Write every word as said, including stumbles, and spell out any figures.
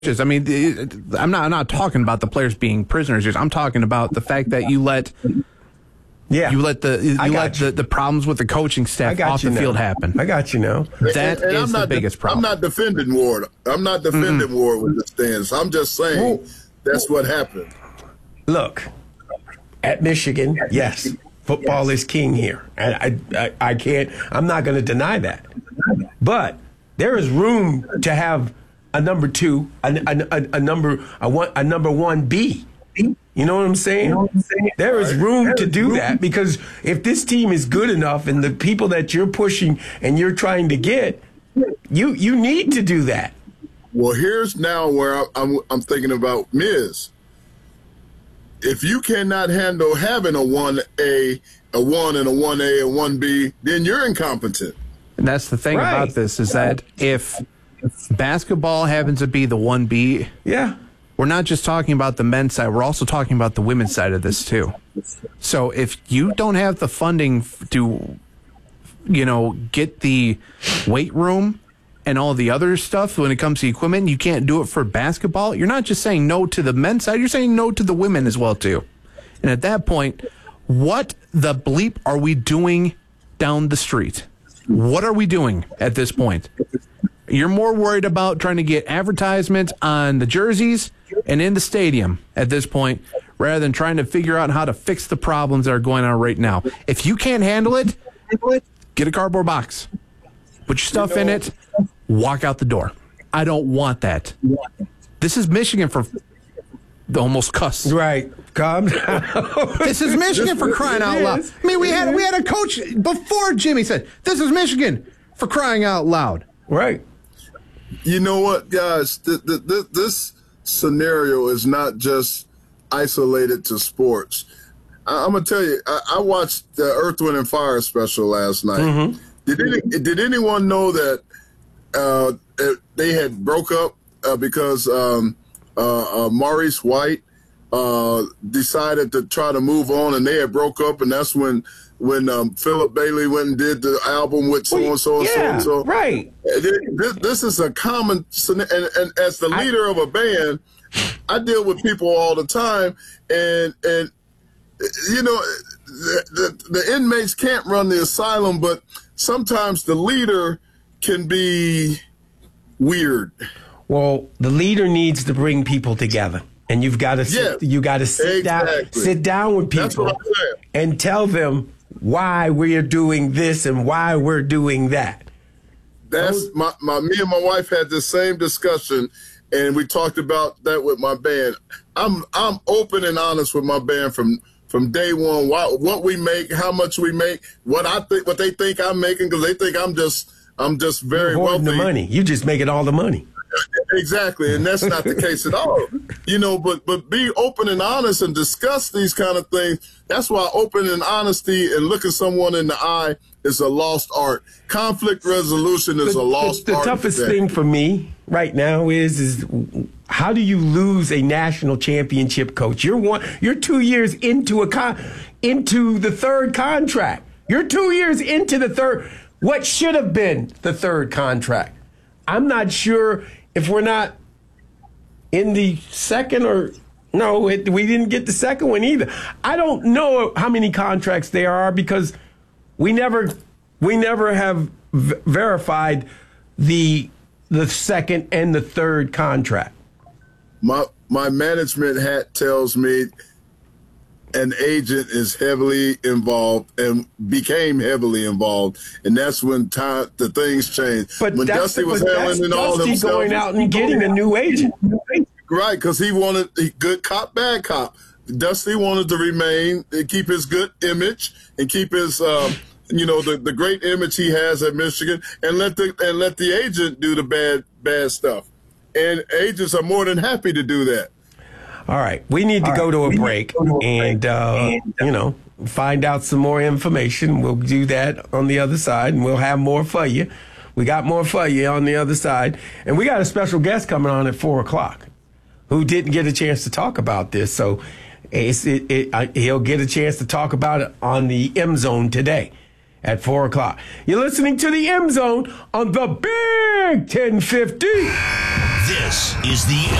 I mean, I'm not. I'm not talking about the players being prisoners. I'm talking about the fact that you let, yeah, you let the you let you. the, the problems with the coaching staff off the now. field happen. I got you now. That and, and is I'm not the biggest de- problem. I'm not defending Ward. I'm not defending mm-hmm. Ward with the stance. I'm just saying well, that's what happened. Look, at Michigan, yes, football yes. is king here, and I, I, I can't. I'm not going to deny that, but there is room to have a number two, a, a, a number a one, a number one B. You know what I'm saying? You know what I'm saying? There is room there to do room. that because if this team is good enough and the people that you're pushing and you're trying to get, you you need to do that. Well, here's now where I'm I'm thinking about Miz. If you cannot handle having a one A, a one and a one A, a one B, then you're incompetent. And that's the thing right. about this is that if basketball happens to be the one B, yeah, we're not just talking about the men's side. We're also talking about the women's side of this too. So if you don't have the funding to, you know, get the weight room and all the other stuff when it comes to equipment, you can't do it for basketball. You're not just saying no to the men's side. You're saying no to the women as well too. And at that point, what the bleep are we doing down the street? What are we doing at this point? You're more worried about trying to get advertisements on the jerseys and in the stadium at this point rather than trying to figure out how to fix the problems that are going on right now. If you can't handle it, get a cardboard box. Put your stuff in it. Walk out the door. I don't want that. This is Michigan for almost cuss. Right. Calm down. This is Michigan for crying out loud. I mean, we had we had a coach before Jimmy said, this is Michigan for crying out loud. Right. You know what, guys? Th- th- th- this scenario is not just isolated to sports. I- I'm going to tell you, I-, I watched the Earth, Wind, and Fire special last night. Mm-hmm. Did, any- did anyone know that uh, they had broke up uh, because um, uh, uh, Maurice White uh, decided to try to move on, and they had broke up, and that's when when um, Philip Bailey went and did the album with so-and-so and yeah, so-and-so. Right. This, this is a common, and, and as the leader I, of a band, I deal with people all the time, and, and you know, the, the, the inmates can't run the asylum, but sometimes the leader can be weird. Well, the leader needs to bring people together. And you've got to sit, yes, you got to sit exactly. down, sit down with people and tell them why we're doing this and why we're doing that. That's my, my me and my wife had the same discussion, and we talked about that with my band. I'm I'm open and honest with my band from from day one. What, what we make, how much we make, what I think, what they think I'm making, because they think I'm just I'm just very You're hoarding wealthy. The money, you just making all the money. Exactly, and that's not the case at all. You know, but but be open and honest and discuss these kind of things. That's why open and honesty and looking someone in the eye is a lost art. Conflict resolution is the, a lost the, the art. The toughest today. thing for me right now is is how do you lose a national championship coach? You're one. You're two years into a con, into the third contract. You're two years into the third. What should have been the third contract? I'm not sure. If we're not in the second or no, it, we didn't get the second one either. I don't know how many contracts there are because we never we never have v- verified the the second and the third contract. My my management hat tells me an agent is heavily involved and became heavily involved, and that's when time the things changed. But when that's, Dusty was handling all Dusty themselves, going out and getting a new agent, right? Because he wanted he, good cop, bad cop. Dusty wanted to remain and keep his good image and keep his, um, you know, the, the great image he has at Michigan, and let the and let the agent do the bad bad stuff. And agents are more than happy to do that. All right, we need to All go right. to a break to a and, break. Uh, and uh, you know, find out some more information. We'll do that on the other side, and we'll have more for you. We got more for you on the other side, and we got a special guest coming on at four o'clock, who didn't get a chance to talk about this. So, it's, it, it, uh, he'll get a chance to talk about it on the M Zone today at four o'clock. You're listening to the M Zone on the Big ten fifty. This is the